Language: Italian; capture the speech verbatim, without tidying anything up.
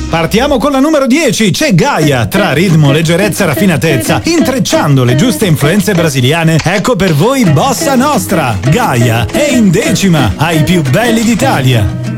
Partiamo con la numero dieci, c'è Gaia, tra ritmo, leggerezza e raffinatezza, intrecciando le giuste influenze brasiliane. Ecco per voi Bossa Nostra. Gaia è in decima ai più belli d'Italia.